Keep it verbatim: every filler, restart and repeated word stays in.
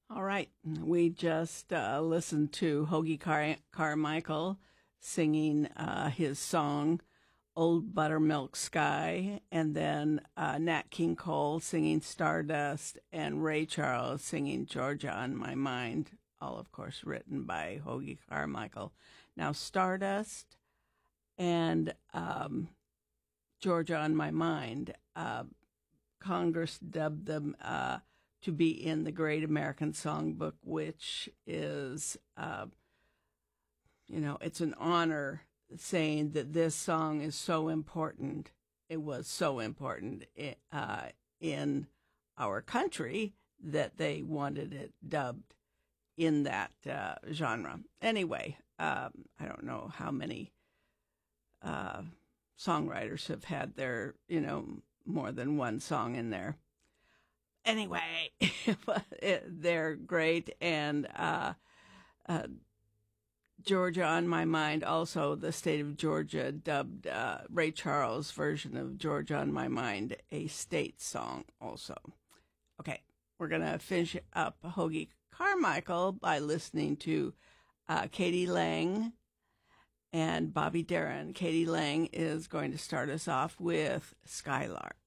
All right. We just uh, listened to Hoagy Car- Carmichael singing uh, his song, Old Buttermilk Sky, and then uh, Nat King Cole singing Stardust, and Ray Charles singing Georgia on My Mind, all, of course, written by Hoagy Carmichael. Now, Stardust and um, Georgia on My Mind, uh, Congress dubbed them uh, to be in the Great American Songbook, which is, uh, you know, it's an honor, saying that this song is so important. It was so important uh, in our country that they wanted it dubbed in that uh, genre. Anyway, um, I don't know how many uh, songwriters have had their, you know, more than one song in there. Anyway, they're great. And uh, uh, Georgia on My Mind, also the state of Georgia dubbed uh, Ray Charles' version of Georgia on My Mind a state song also. Okay, we're going to finish up Hoagy Carmichael by listening to uh, k.d. lang and Bobby Darin. k.d. lang is going to start us off with Skylark.